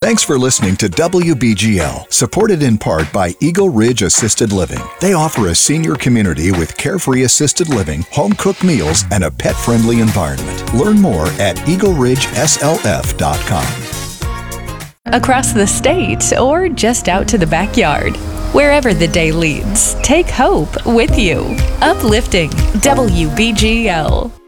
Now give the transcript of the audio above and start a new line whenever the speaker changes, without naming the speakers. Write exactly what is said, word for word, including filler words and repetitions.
Thanks for listening to W B G L, supported in part by Eagle Ridge Assisted Living. They offer a senior community with carefree assisted living, home-cooked meals, and a pet-friendly environment. Learn more at eagle ridge s l f dot com.
Across the state or just out to the backyard. Wherever the day leads, take hope with you. Uplifting W B G L.